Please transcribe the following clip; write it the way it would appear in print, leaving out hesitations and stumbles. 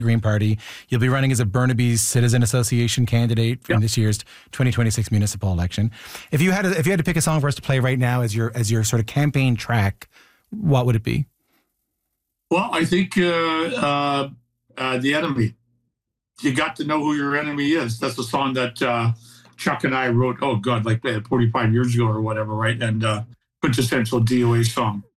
Green Party. You'll be running as a Burnaby's Citizen Association candidate in this year's 2026 municipal election. If you had to pick a song for us to play right now as your sort of campaign track, what would it be? Well, I think The Enemy. You got to know who your enemy is. That's a song that Chuck and I wrote, like 45 years ago or whatever, right? And quintessential DOA song.